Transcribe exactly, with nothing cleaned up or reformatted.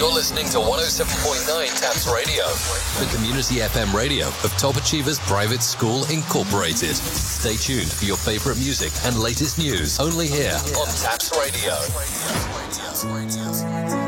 You're listening to one oh seven point nine Taps Radio, the community F M radio of Top Achievers Private School Incorporated. Stay tuned for your favorite music and latest news only here on Taps Radio.